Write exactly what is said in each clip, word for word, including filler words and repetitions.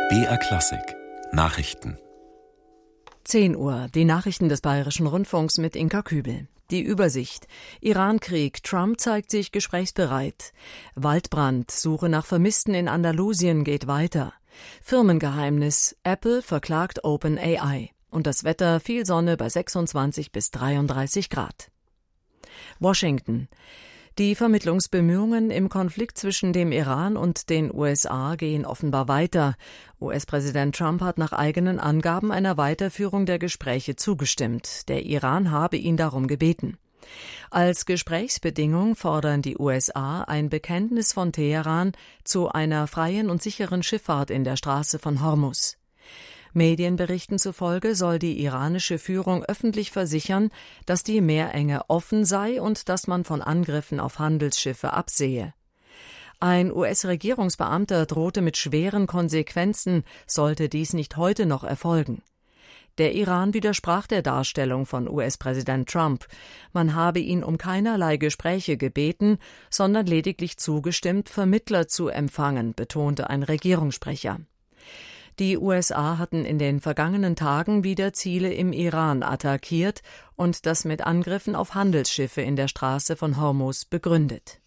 B R Klassik Nachrichten. zehn Uhr, die Nachrichten des Bayerischen Rundfunks mit Inka Kübel. Die Übersicht. Irankrieg, Trump zeigt sich gesprächsbereit. Waldbrand, Suche nach Vermissten in Andalusien geht weiter. Firmengeheimnis, Apple verklagt OpenAI. Und das Wetter, viel Sonne bei sechsundzwanzig bis dreiunddreißig Grad. Washington. Die Vermittlungsbemühungen im Konflikt zwischen dem Iran und den U S A gehen offenbar weiter. U S-Präsident Trump hat nach eigenen Angaben einer Weiterführung der Gespräche zugestimmt. Der Iran habe ihn darum gebeten. Als Gesprächsbedingung fordern die U S A ein Bekenntnis von Teheran zu einer freien und sicheren Schifffahrt in der Straße von Hormuz. Medienberichten zufolge soll die iranische Führung öffentlich versichern, dass die Meerenge offen sei und dass man von Angriffen auf Handelsschiffe absehe. Ein U S-Regierungsbeamter drohte mit schweren Konsequenzen, sollte dies nicht heute noch erfolgen. Der Iran widersprach der Darstellung von U S-Präsident Trump. Man habe ihn um keinerlei Gespräche gebeten, sondern lediglich zugestimmt, Vermittler zu empfangen, betonte ein Regierungssprecher. Die U S A hatten in den vergangenen Tagen wieder Ziele im Iran attackiert und das mit Angriffen auf Handelsschiffe in der Straße von Hormuz begründet.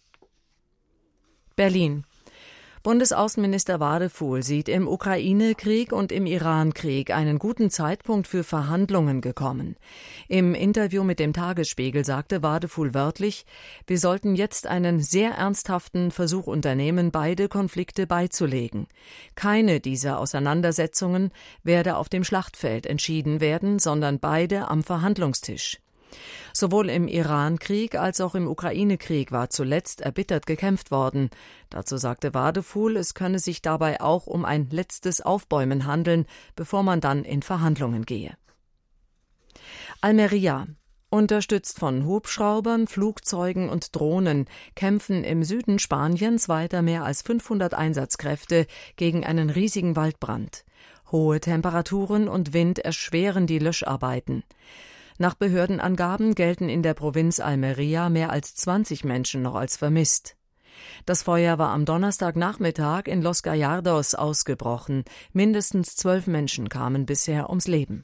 Berlin. Bundesaußenminister Wadefuhl sieht im Ukraine-Krieg und im Iran-Krieg einen guten Zeitpunkt für Verhandlungen gekommen. Im Interview mit dem Tagesspiegel sagte Wadefuhl wörtlich, wir sollten jetzt einen sehr ernsthaften Versuch unternehmen, beide Konflikte beizulegen. Keine dieser Auseinandersetzungen werde auf dem Schlachtfeld entschieden werden, sondern beide am Verhandlungstisch. Sowohl im Iran-Krieg als auch im Ukraine-Krieg war zuletzt erbittert gekämpft worden. Dazu sagte Wadefuhl, es könne sich dabei auch um ein letztes Aufbäumen handeln, bevor man dann in Verhandlungen gehe. Almería. Unterstützt von Hubschraubern, Flugzeugen und Drohnen kämpfen im Süden Spaniens weiter mehr als fünfhundert Einsatzkräfte gegen einen riesigen Waldbrand. Hohe Temperaturen und Wind erschweren die Löscharbeiten. Nach Behördenangaben gelten in der Provinz Almería mehr als zwanzig Menschen noch als vermisst. Das Feuer war am Donnerstagnachmittag in Los Gallardos ausgebrochen. Mindestens zwölf Menschen kamen bisher ums Leben.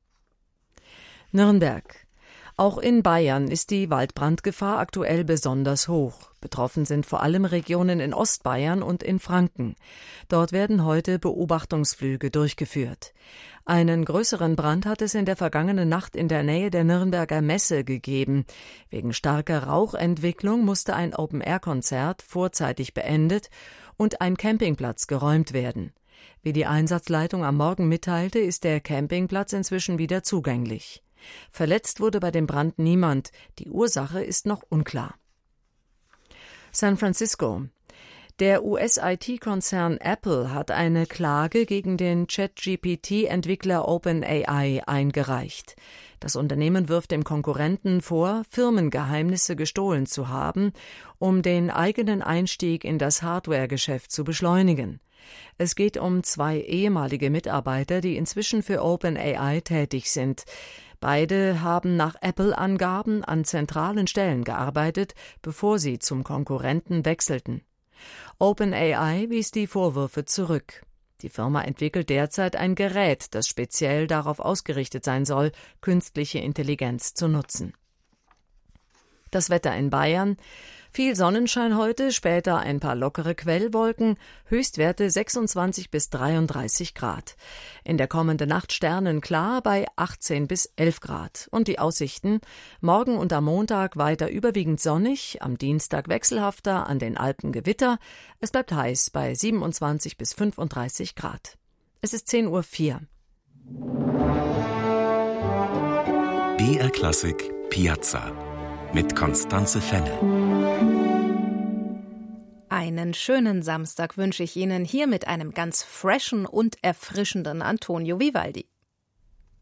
Nürnberg. Auch in Bayern ist die Waldbrandgefahr aktuell besonders hoch. Betroffen sind vor allem Regionen in Ostbayern und in Franken. Dort werden heute Beobachtungsflüge durchgeführt. Einen größeren Brand hat es in der vergangenen Nacht in der Nähe der Nürnberger Messe gegeben. Wegen starker Rauchentwicklung musste ein Open-Air-Konzert vorzeitig beendet und ein Campingplatz geräumt werden. Wie die Einsatzleitung am Morgen mitteilte, ist der Campingplatz inzwischen wieder zugänglich. Verletzt wurde bei dem Brand niemand. Die Ursache ist noch unklar. San Francisco. Der U S-I T-Konzern Apple hat eine Klage gegen den Chat-G P T-Entwickler OpenAI eingereicht. Das Unternehmen wirft dem Konkurrenten vor, Firmengeheimnisse gestohlen zu haben, um den eigenen Einstieg in das Hardware-Geschäft zu beschleunigen. Es geht um zwei ehemalige Mitarbeiter, die inzwischen für OpenAI tätig sind. Beide haben nach Apple-Angaben an zentralen Stellen gearbeitet, bevor sie zum Konkurrenten wechselten. OpenAI wies die Vorwürfe zurück. Die Firma entwickelt derzeit ein Gerät, das speziell darauf ausgerichtet sein soll, künstliche Intelligenz zu nutzen. Das Wetter in Bayern. Viel Sonnenschein heute, später ein paar lockere Quellwolken, Höchstwerte sechsundzwanzig bis dreiunddreißig Grad. In der kommenden Nacht sternenklar bei achtzehn bis elf Grad. Und die Aussichten: Morgen und am Montag weiter überwiegend sonnig, am Dienstag wechselhafter, an den Alpen Gewitter. Es bleibt heiß bei siebenundzwanzig bis fünfunddreißig Grad. Es ist zehn Uhr vier. B R Klassik Piazza mit Constanze Fenne. Einen schönen Samstag wünsche ich Ihnen hier mit einem ganz freshen und erfrischenden Antonio Vivaldi.